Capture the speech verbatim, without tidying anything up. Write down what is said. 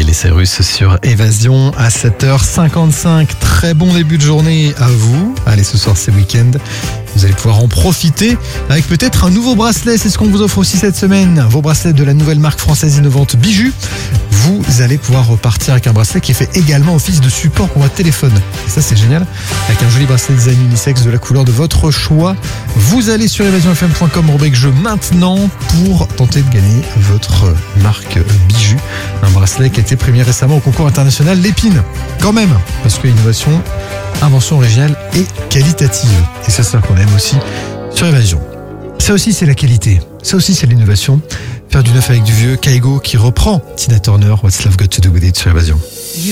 Miley Cyrus sur Évasion à sept heures cinquante-cinq. Très bon début de journée à vous. Allez, ce soir c'est week-end. Vous allez pouvoir en profiter avec peut-être un nouveau bracelet. C'est ce qu'on vous offre aussi cette semaine. Vos bracelets de la nouvelle marque française innovante Bijou. Vous allez pouvoir repartir avec un bracelet qui fait également office de support pour votre téléphone. Et ça, c'est génial. Avec un joli bracelet design unisexe de la couleur de votre choix. Vous allez sur évasion f m point com rubrique jeu maintenant pour tenter de gagner votre marque Bijou. Un bracelet qui a été primé récemment au concours international Lépine. Quand même, parce que innovation, invention originale et qualitative. Et c'est ça qu'on aime aussi sur Évasion. Ça aussi, c'est la qualité. Ça aussi, c'est l'innovation. Faire du neuf avec du vieux. Kaigo qui reprend Tina Turner, What's Love Got to Do With It sur Évasion.